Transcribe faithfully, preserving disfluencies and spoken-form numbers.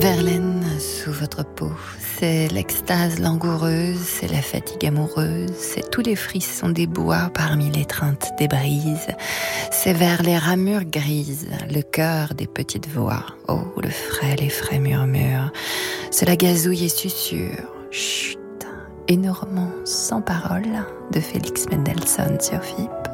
Verlaine sous votre peau, c'est l'extase langoureuse, c'est la fatigue amoureuse, c'est tous les frissons des bois parmi l'étreinte des brises, c'est vers les ramures grises, le cœur des petites voix, oh le frêle et frais murmure, c'est la gazouille et susurre, chut, une romance sans parole de Félix Mendelssohn sur F I P.